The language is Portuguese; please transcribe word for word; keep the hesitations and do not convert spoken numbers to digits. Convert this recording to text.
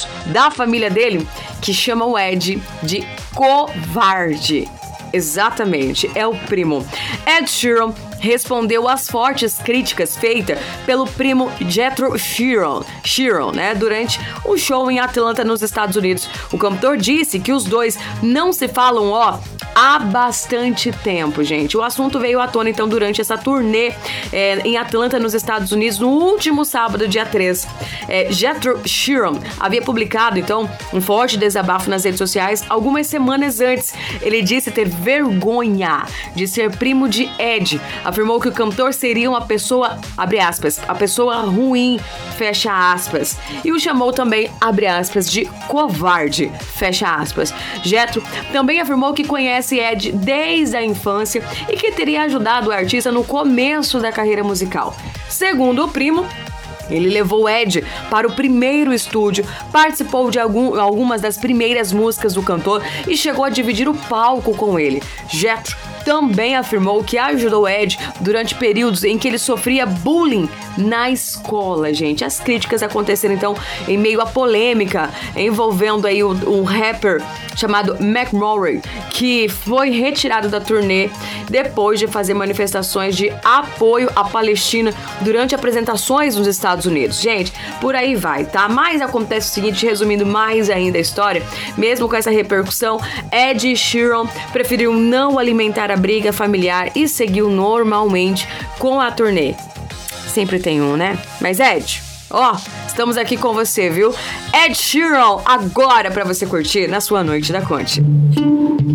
membros da família dele que chamam o Ed de covarde. Exatamente, é o primo. Ed Sheeran respondeu às fortes críticas feitas pelo primo Jethro Sheeran, Sheeran, né, durante o show em Atlanta, nos Estados Unidos. O cantor disse que os dois não se falam, ó, há bastante tempo, gente. O assunto veio à tona, então, durante essa turnê é, em Atlanta, nos Estados Unidos, no último sábado, dia três. É, Jethro Sheeran havia publicado, então, um forte desabafo nas redes sociais algumas semanas antes. Ele disse ter vergonha de ser primo de Ed. Afirmou que o cantor seria uma pessoa, abre aspas, a pessoa ruim, fecha aspas. E o chamou também, abre aspas, de covarde, fecha aspas. Jethro também afirmou que conhece Ed desde a infância e que teria ajudado o artista no começo da carreira musical. Segundo o primo, ele levou Ed para o primeiro estúdio, participou de algum, algumas das primeiras músicas do cantor e chegou a dividir o palco com ele. Jethro também afirmou que ajudou Ed durante períodos em que ele sofria bullying na escola, gente. As críticas aconteceram, então, em meio à polêmica envolvendo aí o, o rapper chamado McMurray, que foi retirado da turnê depois de fazer manifestações de apoio à Palestina durante apresentações nos Estados Unidos. Gente, por aí vai, tá? Mas acontece o seguinte, resumindo mais ainda a história, mesmo com essa repercussão, Ed Sheeran preferiu não alimentar a briga familiar e seguiu normalmente com a turnê. Sempre tem um, né? Mas Ed, ó, estamos aqui com você, viu? Ed Sheeran, agora pra você curtir na sua noite da Conte.